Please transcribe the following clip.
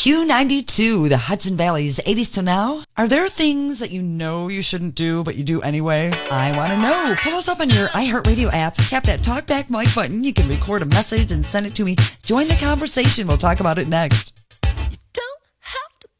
Q92, the Hudson Valley's 80s to now. Are there things that you know you shouldn't do, but you do anyway? I want to know. Pull us up on your iHeartRadio app. Tap that talkback mic button. You can record a message and send it to me. Join the conversation. We'll talk about it next.